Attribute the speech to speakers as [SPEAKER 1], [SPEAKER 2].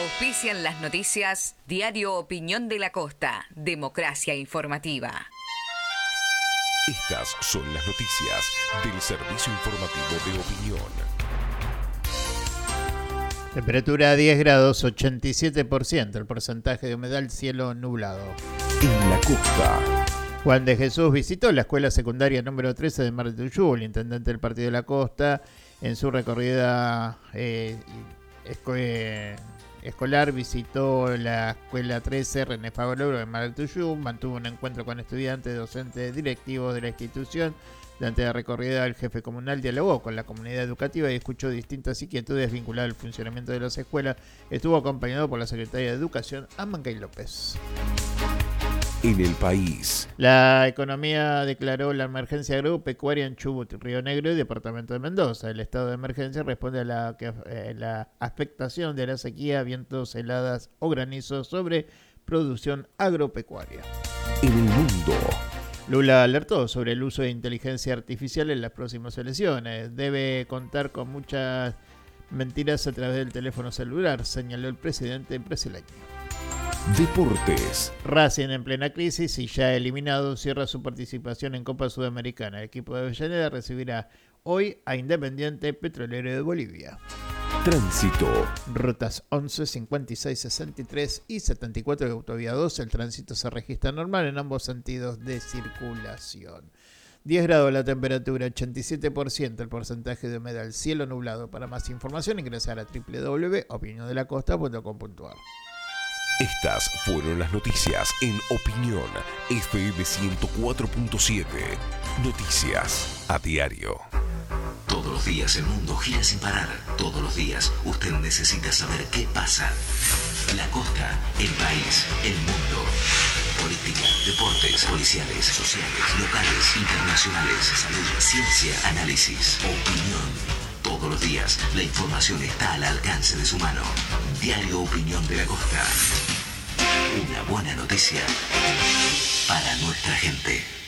[SPEAKER 1] Auspician las noticias Diario Opinión de la Costa, Democracia Informativa.
[SPEAKER 2] Estas son las noticias del Servicio Informativo de Opinión.
[SPEAKER 3] Temperatura 10 grados, 87%. El porcentaje de humedad, cielo nublado.
[SPEAKER 2] En la costa.
[SPEAKER 3] Juan de Jesús visitó la escuela secundaria número 13 de Mar del Tuyú. El intendente del Partido de la Costa, en su recorrida escolar, visitó la escuela 13 René Favaloro de Mar del Tuyú. Mantuvo un encuentro con estudiantes, docentes, directivos de la institución. Durante la recorrida, el jefe comunal dialogó con la comunidad educativa y escuchó distintas inquietudes vinculadas al funcionamiento de las escuelas. Estuvo acompañado por la secretaria de Educación, Amancay López.
[SPEAKER 2] En el país.
[SPEAKER 3] La economía declaró la emergencia agropecuaria en Chubut, Río Negro y departamento de Mendoza. El estado de emergencia responde a la afectación de la sequía, vientos, heladas o granizos sobre producción agropecuaria.
[SPEAKER 2] En el mundo.
[SPEAKER 3] Lula alertó sobre el uso de inteligencia artificial en las próximas elecciones. Debe contar con muchas mentiras a través del teléfono celular, señaló el presidente brasileño.
[SPEAKER 2] Deportes.
[SPEAKER 3] Racing en plena crisis y ya eliminado cierra su participación en Copa Sudamericana. El equipo de Avellaneda recibirá hoy a Independiente Petrolero de Bolivia.
[SPEAKER 2] Tránsito.
[SPEAKER 3] Rutas 11, 56, 63 y 74 de Autovía 12. El tránsito se registra normal en ambos sentidos de circulación. 10 grados la temperatura, 87% el porcentaje de humedad, cielo nublado. Para más información ingresar a www.opiniondelacosta.com.ar.
[SPEAKER 2] Estas fueron las noticias en Opinión FM 104.7. Noticias a diario.
[SPEAKER 4] Todos los días el mundo gira sin parar. Todos los días usted necesita saber qué pasa. La costa, el país, el mundo. Política, deportes, policiales, sociales, locales, internacionales, salud, ciencia, análisis, opinión. Todos los días la información está al alcance de su mano. Diario Opinión de la Costa. Una buena noticia para nuestra gente.